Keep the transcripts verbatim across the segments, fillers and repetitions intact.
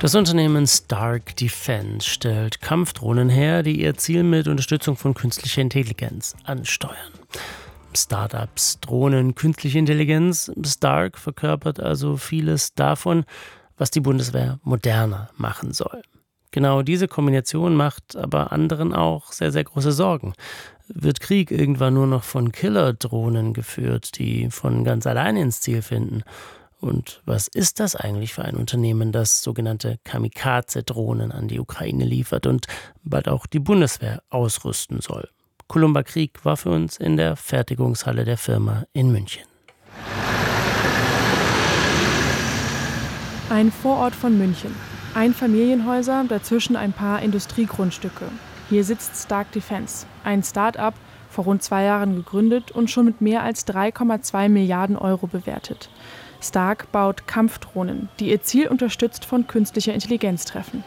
Das Unternehmen Stark Defence stellt Kampfdrohnen her, die ihr Ziel mit Unterstützung von künstlicher Intelligenz ansteuern. Startups, Drohnen, künstliche Intelligenz. Stark verkörpert also vieles davon, was die Bundeswehr moderner machen soll. Genau diese Kombination macht aber anderen auch sehr, sehr große Sorgen. Wird Krieg irgendwann nur noch von Killerdrohnen geführt, die von ganz alleine ins Ziel finden? Und was ist das eigentlich für ein Unternehmen, das sogenannte Kamikaze-Drohnen an die Ukraine liefert und bald auch die Bundeswehr ausrüsten soll? Columba Krieg war für uns in der Fertigungshalle der Firma in München. Ein Vorort von München. Einfamilienhäuser, dazwischen ein paar Industriegrundstücke. Hier sitzt Stark Defence, ein Start-up, vor rund zwei Jahren gegründet und schon mit mehr als drei Komma zwei Milliarden Euro bewertet. Stark baut Kampfdrohnen, die ihr Ziel unterstützt von künstlicher Intelligenz treffen.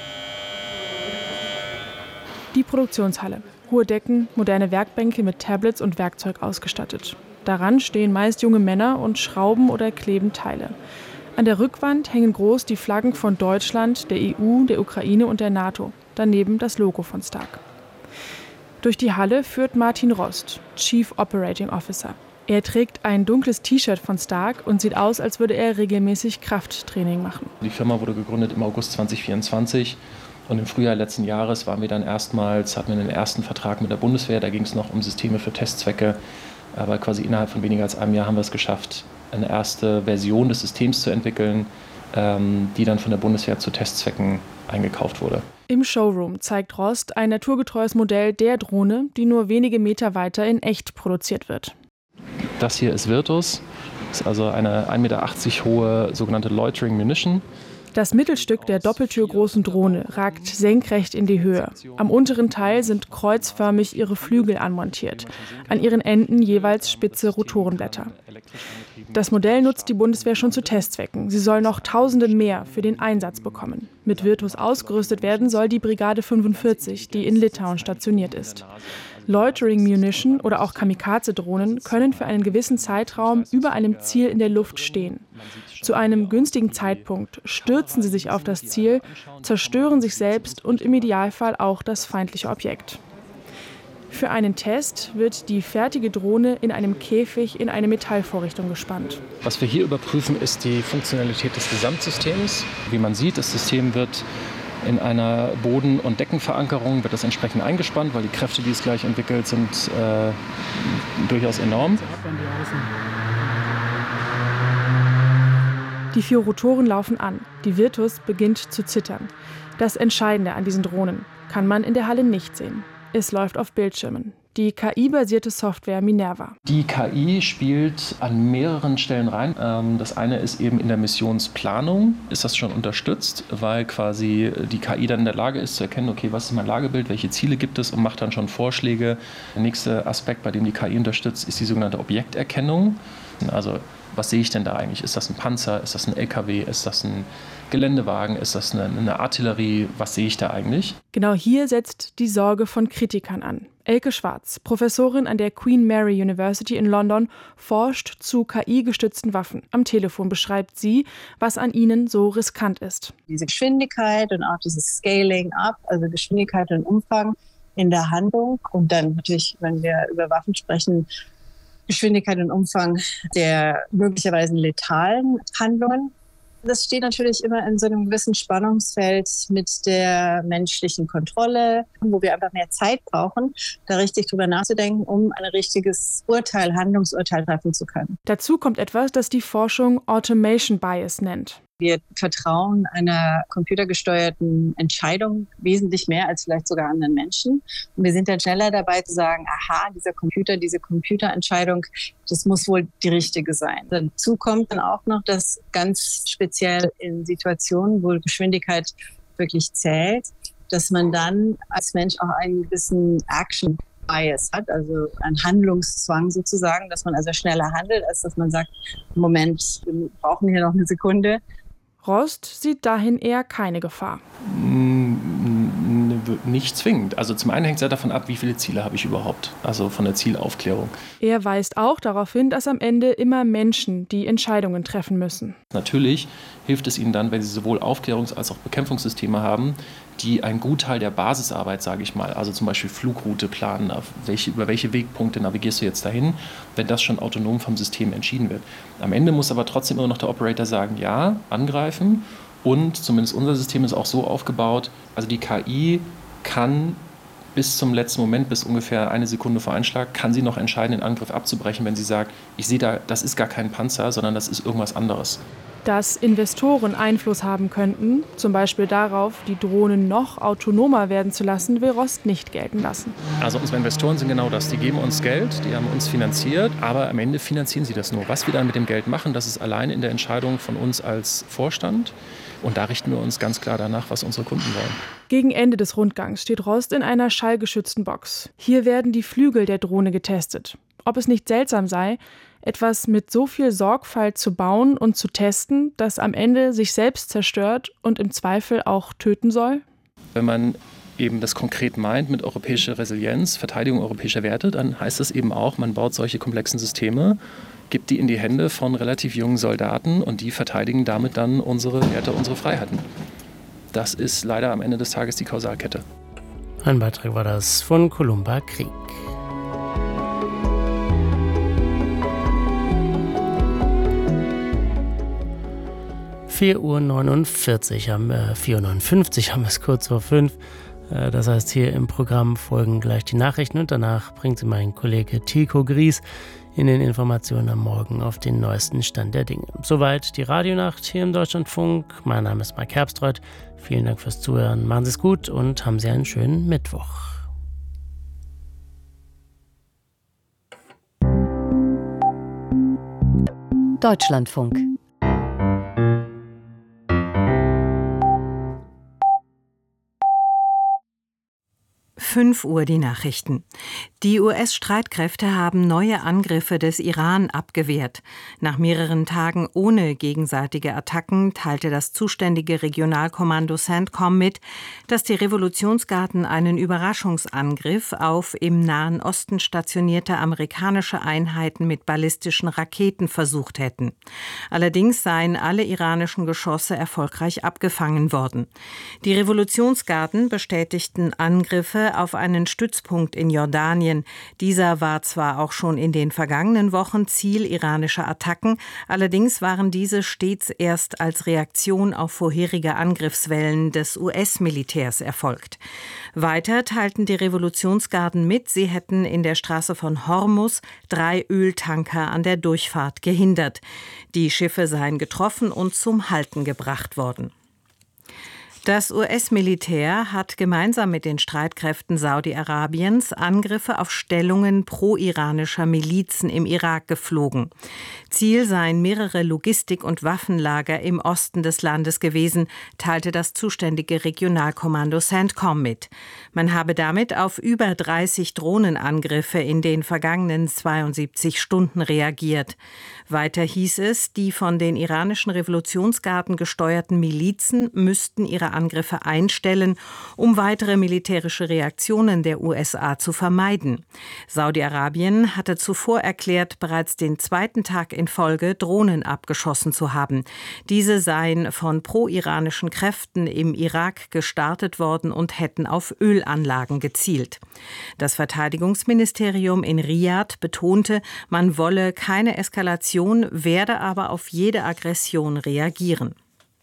Die Produktionshalle. Hohe Decken, moderne Werkbänke mit Tablets und Werkzeug ausgestattet. Daran stehen meist junge Männer und schrauben oder kleben Teile. An der Rückwand hängen groß die Flaggen von Deutschland, der E U, der Ukraine und der NATO. Daneben das Logo von Stark. Durch die Halle führt Martin Rost, Chief Operating Officer. Er trägt ein dunkles T-Shirt von Stark und sieht aus, als würde er regelmäßig Krafttraining machen. Die Firma wurde gegründet im August zwanzig vierundzwanzig und im Frühjahr letzten Jahres waren wir dann erstmals, hatten wir den ersten Vertrag mit der Bundeswehr. Da ging es noch um Systeme für Testzwecke, aber quasi innerhalb von weniger als einem Jahr haben wir es geschafft, eine erste Version des Systems zu entwickeln, die dann von der Bundeswehr zu Testzwecken eingekauft wurde. Im Showroom zeigt Rost ein naturgetreues Modell der Drohne, die nur wenige Meter weiter in echt produziert wird. Das hier ist Virtus, ist also eine ein Meter achtzig hohe sogenannte Loitering Munition. Das Mittelstück der doppeltürgroßen Drohne ragt senkrecht in die Höhe. Am unteren Teil sind kreuzförmig ihre Flügel anmontiert. An ihren Enden jeweils spitze Rotorenblätter. Das Modell nutzt die Bundeswehr schon zu Testzwecken. Sie soll noch Tausende mehr für den Einsatz bekommen. Mit Virtus ausgerüstet werden soll die Brigade fünfundvierzig, die in Litauen stationiert ist. Loitering Munition oder auch Kamikaze-Drohnen können für einen gewissen Zeitraum über einem Ziel in der Luft stehen. Zu einem günstigen Zeitpunkt stürzen sie sich auf das Ziel, zerstören sich selbst und im Idealfall auch das feindliche Objekt. Für einen Test wird die fertige Drohne in einem Käfig in eine Metallvorrichtung gespannt. Was wir hier überprüfen, ist die Funktionalität des Gesamtsystems. Wie man sieht, das System wird in einer Boden- und Deckenverankerung wird das entsprechend eingespannt, weil die Kräfte, die es gleich entwickelt, sind äh, durchaus enorm. Die vier Rotoren laufen an. Die Virtus beginnt zu zittern. Das Entscheidende an diesen Drohnen kann man in der Halle nicht sehen. Es läuft auf Bildschirmen. Die K I-basierte Software Minerva. Die K I spielt an mehreren Stellen rein. Das eine ist eben in der Missionsplanung, ist das schon unterstützt, weil quasi die K I dann in der Lage ist zu erkennen, okay, was ist mein Lagebild, welche Ziele gibt es und macht dann schon Vorschläge. Der nächste Aspekt, bei dem die K I unterstützt, ist die sogenannte Objekterkennung. Also was sehe ich denn da eigentlich? Ist das ein Panzer? Ist das ein L K W? Ist das ein Geländewagen? Ist das eine, eine Artillerie? Was sehe ich da eigentlich? Genau hier setzt die Sorge von Kritikern an. Elke Schwarz, Professorin an der Queen Mary University in London, forscht zu K I-gestützten Waffen. Am Telefon beschreibt sie, was an ihnen so riskant ist. Diese Geschwindigkeit und auch dieses Scaling up, also Geschwindigkeit und Umfang in der Handlung. Und dann natürlich, wenn wir über Waffen sprechen, Geschwindigkeit und Umfang der möglicherweise letalen Handlungen. Das steht natürlich immer in so einem gewissen Spannungsfeld mit der menschlichen Kontrolle, wo wir einfach mehr Zeit brauchen, da richtig drüber nachzudenken, um ein richtiges Urteil, Handlungsurteil treffen zu können. Dazu kommt etwas, das die Forschung Automation Bias nennt. Wir vertrauen einer computergesteuerten Entscheidung wesentlich mehr als vielleicht sogar anderen Menschen. Und wir sind dann schneller dabei zu sagen, aha, dieser Computer, diese Computerentscheidung, das muss wohl die richtige sein. Dazu kommt dann auch noch, dass ganz speziell in Situationen, wo Geschwindigkeit wirklich zählt, dass man dann als Mensch auch einen gewissen Action Bias hat, also einen Handlungszwang sozusagen, dass man also schneller handelt, als dass man sagt, Moment, wir brauchen hier noch eine Sekunde. Rost sieht dahin eher keine Gefahr. Eine nicht zwingend. Also zum einen hängt es ja davon ab, wie viele Ziele habe ich überhaupt, also von der Zielaufklärung. Er weist auch darauf hin, dass am Ende immer Menschen die Entscheidungen treffen müssen. Natürlich hilft es ihnen dann, wenn sie sowohl Aufklärungs- als auch Bekämpfungssysteme haben, die einen Gutteil der Basisarbeit, sage ich mal, also zum Beispiel Flugroute planen, auf welche, über welche Wegpunkte navigierst du jetzt dahin, wenn das schon autonom vom System entschieden wird. Am Ende muss aber trotzdem immer noch der Operator sagen, ja, angreifen. Und zumindest unser System ist auch so aufgebaut, also die K I kann bis zum letzten Moment, bis ungefähr eine Sekunde vor Einschlag, kann sie noch entscheiden, den Angriff abzubrechen, wenn sie sagt, ich sehe da, das ist gar kein Panzer, sondern das ist irgendwas anderes. Dass Investoren Einfluss haben könnten, zum Beispiel darauf, die Drohnen noch autonomer werden zu lassen, will Rost nicht gelten lassen. Also unsere Investoren sind genau das. Die geben uns Geld, die haben uns finanziert, aber am Ende finanzieren sie das nur. Was wir dann mit dem Geld machen, das ist alleine in der Entscheidung von uns als Vorstand. Und da richten wir uns ganz klar danach, was unsere Kunden wollen. Gegen Ende des Rundgangs steht Rost in einer schallgeschützten Box. Hier werden die Flügel der Drohne getestet. Ob es nicht seltsam sei, etwas mit so viel Sorgfalt zu bauen und zu testen, das am Ende sich selbst zerstört und im Zweifel auch töten soll? Wenn man eben das konkret meint mit europäischer Resilienz, Verteidigung europäischer Werte, dann heißt das eben auch, man baut solche komplexen Systeme, gibt die in die Hände von relativ jungen Soldaten und die verteidigen damit dann unsere Werte, unsere Freiheiten. Das ist leider am Ende des Tages die Kausalkette. Ein Beitrag war das von Columba Krieg. vier Uhr neunundvierzig, äh, vier Uhr neunundfünfzig haben wir es kurz vor fünf. Äh, das heißt, hier im Programm folgen gleich die Nachrichten und danach bringt sie mein Kollege Tilko Gries in den Informationen am Morgen auf den neuesten Stand der Dinge. Soweit die Radionacht hier im Deutschlandfunk. Mein Name ist Marc Herbstreuth. Vielen Dank fürs Zuhören. Machen Sie es gut und haben Sie einen schönen Mittwoch. Deutschlandfunk. fünf Uhr die Nachrichten. Die U S-Streitkräfte haben neue Angriffe des Iran abgewehrt. Nach mehreren Tagen ohne gegenseitige Attacken teilte das zuständige Regionalkommando CENTCOM mit, dass die Revolutionsgarden einen Überraschungsangriff auf im Nahen Osten stationierte amerikanische Einheiten mit ballistischen Raketen versucht hätten. Allerdings seien alle iranischen Geschosse erfolgreich abgefangen worden. Die Revolutionsgarden bestätigten Angriffe auf einen Stützpunkt in Jordanien. Dieser war zwar auch schon in den vergangenen Wochen Ziel iranischer Attacken, allerdings waren diese stets erst als Reaktion auf vorherige Angriffswellen des U S-Militärs erfolgt. Weiter teilten die Revolutionsgarden mit, sie hätten in der Straße von Hormuz drei Öltanker an der Durchfahrt gehindert. Die Schiffe seien getroffen und zum Halten gebracht worden. Das U S-Militär hat gemeinsam mit den Streitkräften Saudi-Arabiens Angriffe auf Stellungen pro-iranischer Milizen im Irak geflogen. Ziel seien mehrere Logistik- und Waffenlager im Osten des Landes gewesen, teilte das zuständige Regionalkommando CENTCOM mit. Man habe damit auf über dreißig Drohnenangriffe in den vergangenen zweiundsiebzig Stunden reagiert. Weiter hieß es, die von den iranischen Revolutionsgarden gesteuerten Milizen müssten ihre Angriffe einstellen, um weitere militärische Reaktionen der U S A zu vermeiden. Saudi-Arabien hatte zuvor erklärt, bereits den zweiten Tag in Folge Drohnen abgeschossen zu haben. Diese seien von pro-iranischen Kräften im Irak gestartet worden und hätten auf Ölanlagen gezielt. Das Verteidigungsministerium in Riad betonte, man wolle keine Eskalation, werde aber auf jede Aggression reagieren.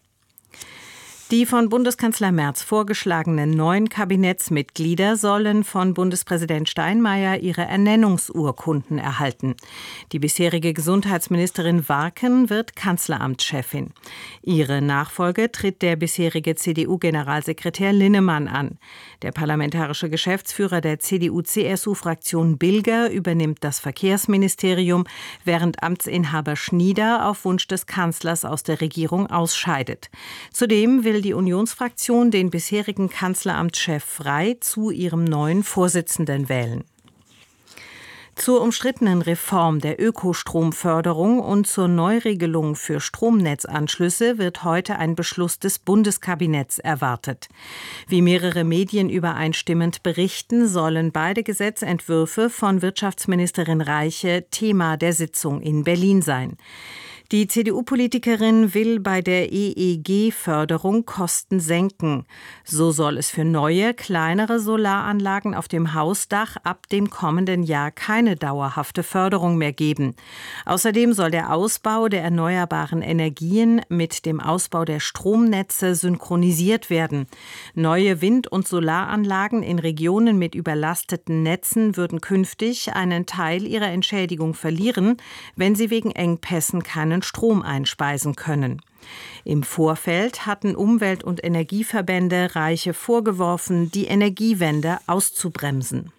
Die von Bundeskanzler Merz vorgeschlagenen neuen Kabinettsmitglieder sollen von Bundespräsident Steinmeier ihre Ernennungsurkunden erhalten. Die bisherige Gesundheitsministerin Warken wird Kanzleramtschefin. Ihre Nachfolge tritt der bisherige C D U-Generalsekretär Linnemann an. Der parlamentarische Geschäftsführer der C D U-C S U-Fraktion Bilger übernimmt das Verkehrsministerium, während Amtsinhaber Schnieder auf Wunsch des Kanzlers aus der Regierung ausscheidet. Zudem will die Unionsfraktion den bisherigen Kanzleramtschef Frey zu ihrem neuen Vorsitzenden wählen. Zur umstrittenen Reform der Ökostromförderung und zur Neuregelung für Stromnetzanschlüsse wird heute ein Beschluss des Bundeskabinetts erwartet. Wie mehrere Medien übereinstimmend berichten, sollen beide Gesetzentwürfe von Wirtschaftsministerin Reiche Thema der Sitzung in Berlin sein. Die C D U-Politikerin will bei der E E G-Förderung Kosten senken. So soll es für neue, kleinere Solaranlagen auf dem Hausdach ab dem kommenden Jahr keine dauerhafte Förderung mehr geben. Außerdem soll der Ausbau der erneuerbaren Energien mit dem Ausbau der Stromnetze synchronisiert werden. Neue Wind- und Solaranlagen in Regionen mit überlasteten Netzen würden künftig einen Teil ihrer Entschädigung verlieren, wenn sie wegen Engpässen keinen Strom einspeisen können. Im Vorfeld hatten Umwelt- und Energieverbände Reiche vorgeworfen, die Energiewende auszubremsen.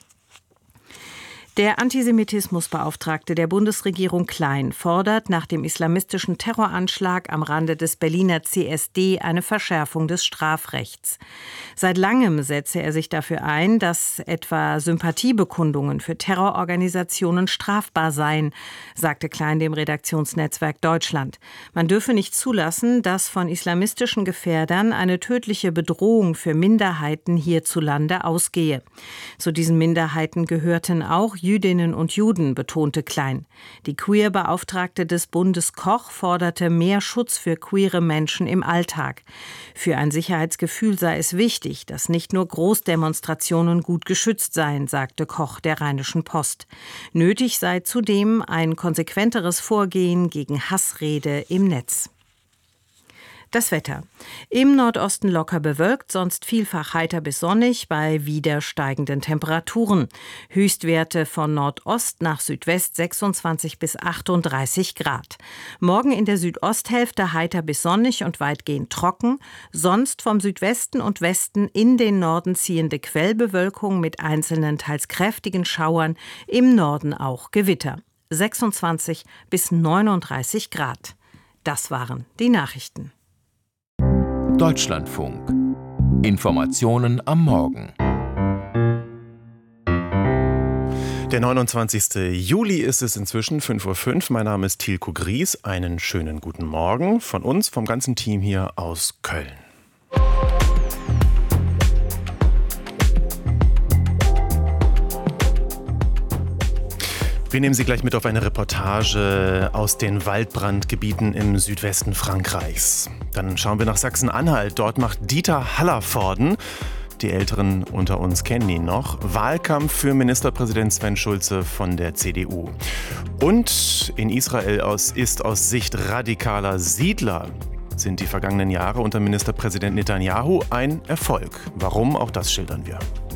Der Antisemitismusbeauftragte der Bundesregierung Klein fordert nach dem islamistischen Terroranschlag am Rande des Berliner C S D eine Verschärfung des Strafrechts. Seit langem setze er sich dafür ein, dass etwa Sympathiebekundungen für Terrororganisationen strafbar seien, sagte Klein dem Redaktionsnetzwerk Deutschland. Man dürfe nicht zulassen, dass von islamistischen Gefährdern eine tödliche Bedrohung für Minderheiten hierzulande ausgehe. Zu diesen Minderheiten gehörten auch Jüdinnen und Juden, betonte Klein. Die Queer-Beauftragte des Bundes Koch forderte mehr Schutz für queere Menschen im Alltag. Für ein Sicherheitsgefühl sei es wichtig, dass nicht nur Großdemonstrationen gut geschützt seien, sagte Koch der Rheinischen Post. Nötig sei zudem ein konsequenteres Vorgehen gegen Hassrede im Netz. Das Wetter. Im Nordosten locker bewölkt, sonst vielfach heiter bis sonnig bei wieder steigenden Temperaturen. Höchstwerte von Nordost nach Südwest sechsundzwanzig bis achtunddreißig Grad. Morgen in der Südosthälfte heiter bis sonnig und weitgehend trocken. Sonst vom Südwesten und Westen in den Norden ziehende Quellbewölkung mit einzelnen teils kräftigen Schauern. Im Norden auch Gewitter. sechsundzwanzig bis neununddreißig Grad. Das waren die Nachrichten. Deutschlandfunk. Informationen am Morgen. Der neunundzwanzigste Juli ist es inzwischen, fünf Uhr fünf. Mein Name ist Tilko Gries. Einen schönen guten Morgen von uns, vom ganzen Team hier aus Köln. Wir nehmen Sie gleich mit auf eine Reportage aus den Waldbrandgebieten im Südwesten Frankreichs. Dann schauen wir nach Sachsen-Anhalt. Dort macht Dieter Hallervorden, die Älteren unter uns kennen ihn noch, Wahlkampf für Ministerpräsident Sven Schulze von der C D U. Und in Israel aus, ist aus Sicht radikaler Siedler sind die vergangenen Jahre unter Ministerpräsident Netanyahu ein Erfolg. Warum? Auch das schildern wir.